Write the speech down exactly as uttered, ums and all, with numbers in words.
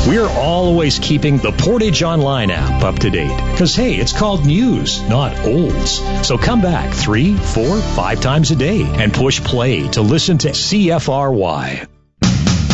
We're always keeping the Portage Online app up to date. Because, hey, it's called news, not olds. So come back three, four, five times a day and push play to listen to C F R Y.